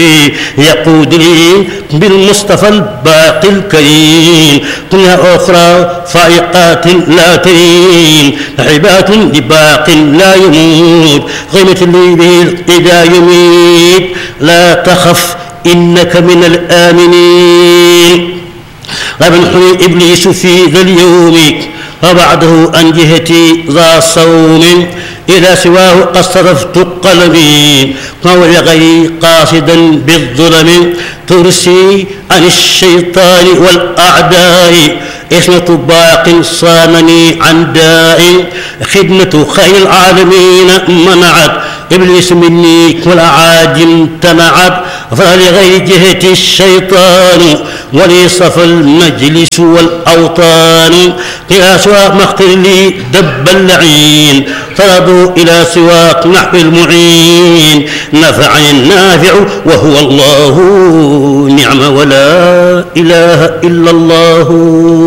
يقود لي بالمصطفى الباقي الكريم. كلها أخرى فائقات لا ترين، عبات لباق لا يموت، غيمة لي به إذا يميت. لا تخف إنك من الآمنين. غبنحني إبليس في ذا اليوم وبعده عن جهتي ذا صوم، إذا سواه قد صرفت قلبي قول غيري قاصدا بالظلم. ترسي عن الشيطان والأعداء، اسمة باق صامني عن داء. خدمة خير العالمين منعت إبليس مني والأعاجم امتنعت. فلغير جهة الشيطان ولي صفى المجلس والأوطان. إلى سواك مقتل لي دب اللعين، طردوا إلى سواك نحو المعين. نفعني النافع وهو الله، نعم ولا إله إلا الله.